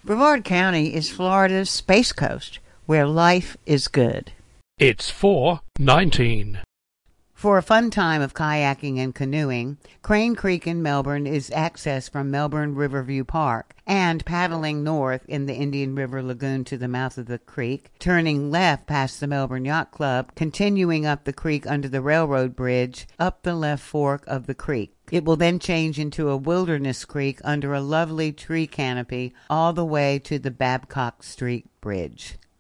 Brevard County is Florida's Space Coast, where life is good. It's 4:19. For a fun time of kayaking and canoeing, Crane Creek in Melbourne is accessed from Melbourne Riverview Park, and paddling north in the Indian River Lagoon to the mouth of the creek, turning left past the Melbourne Yacht Club, continuing up the creek under the railroad bridge, up the left fork of the creek. It will then change into a wilderness creek under a lovely tree canopy all the way to the Babcock Street Bridge.